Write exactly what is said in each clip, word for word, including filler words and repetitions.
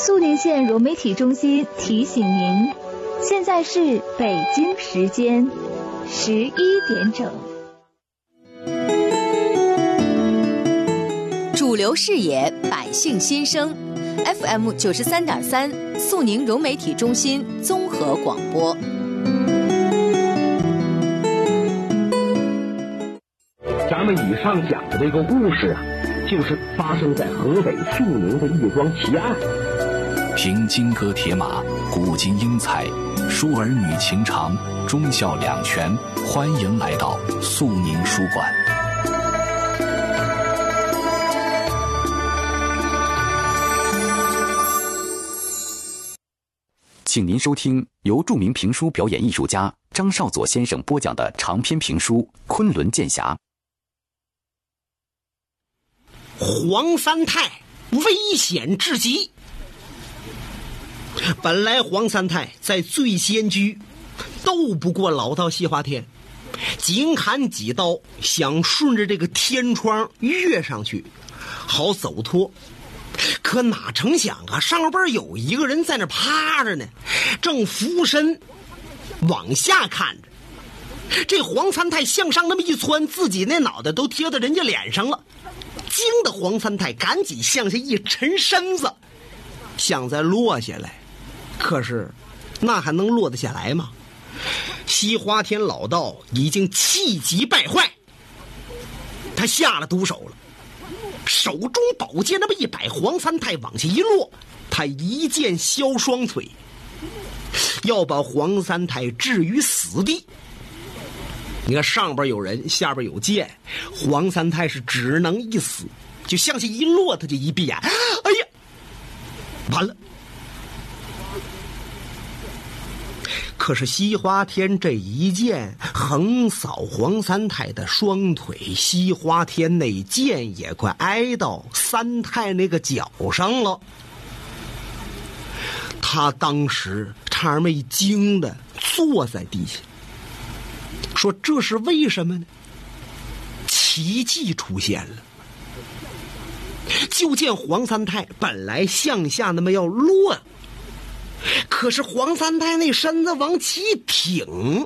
肃宁县融媒体中心提醒您，现在是北京时间十一点整。 主流视野，百姓心声 ，F M 九十三点三，肃宁融媒体中心综合广播。 咱们以上讲的这个故事啊，就是发生在河北肃宁的一桩奇案。 凭金戈铁马，古今英才，书儿女情长，忠孝两全。欢迎来到肃宁书馆。 请您收听由著名评书表演艺术家张少佐先生播讲的长篇评书《昆仑剑侠》。 黄三太危险至极。本来黄三太在醉仙居斗不过老道西华天，紧砍几刀，想顺着这个天窗跃上去好走脱，可哪成想啊，上边有一个人在那趴着呢，正俯身往下看着。这黄三太向上那么一窜，自己那脑袋都贴到人家脸上了，惊得黄三太赶紧向下一沉身子，想再落下来，可是那还能落得下来吗？西花天老道已经气急败坏，他下了毒手了，手中宝剑那么一摆，黄三太往下一落，他一剑削双腿，要把黄三太置于死地。你看上边有人，下边有剑，黄三太是只能一死，就向下一落，他就一闭眼，哎呀，完了！可是西花天这一剑横扫黄三太的双腿，西花天那剑也快挨到三太那个脚上了。他当时差点没惊的坐在地下，说这是为什么呢？奇迹出现了。就见黄三太本来向下那么要落，可是黄三太那身子往起一挺，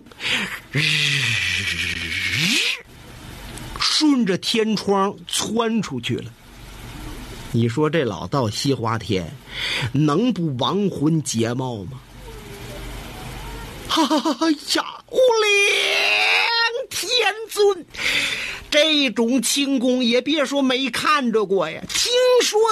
顺着天窗窜出去了。你说这老道西花天能不亡魂皆冒吗？哎呀，灵天尊，这种轻功也别说没看着过呀，听说